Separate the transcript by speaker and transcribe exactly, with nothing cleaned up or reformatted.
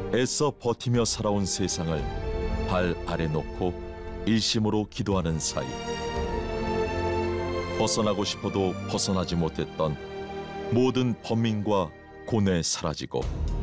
Speaker 1: 애써 버티며 살아온 세상을 발 아래 놓고 일심으로 기도하는 사이, 벗어나고 싶어도 벗어나지 못했던 모든 범민과 고뇌 사라지고